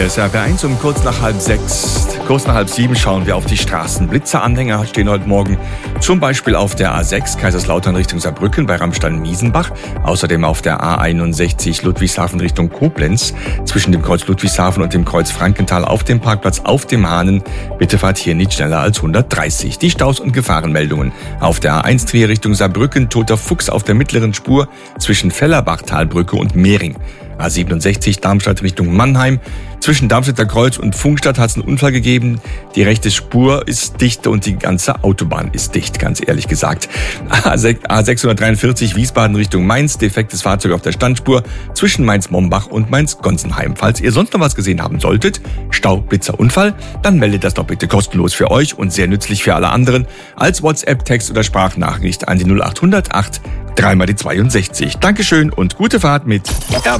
Hier ist RB1 um kurz nach halb 7 schauen wir auf die Straßen. Blitzeranhänger stehen heute Morgen zum Beispiel auf der A6 Kaiserslautern Richtung Saarbrücken bei Rammstein-Miesenbach. Außerdem auf der A61 Ludwigshafen Richtung Koblenz zwischen dem Kreuz Ludwigshafen und dem Kreuz Frankenthal auf dem Parkplatz auf dem Hahnen. Bitte fahrt hier nicht schneller als 130. Die Staus- und Gefahrenmeldungen. Auf der A1 Trier Richtung Saarbrücken toter Fuchs auf der mittleren Spur zwischen Fellerbachtalbrücke und Mehring. A67 Darmstadt Richtung Mannheim. Zwischen Darmstädter Kreuz und Pfungstadt hat es einen Unfall gegeben. Die rechte Spur ist dicht und die ganze Autobahn ist dicht, ganz ehrlich gesagt. A643 Wiesbaden Richtung Mainz. Defektes Fahrzeug auf der Standspur zwischen Mainz-Mombach und Mainz-Gonsenheim. Falls ihr sonst noch was gesehen haben solltet, Stau, Blitzer, Unfall, dann meldet das doch bitte kostenlos für euch und sehr nützlich für alle anderen als WhatsApp, Text oder Sprachnachricht an die 0800 8 3 mal die 62. Dankeschön und gute Fahrt mit RB.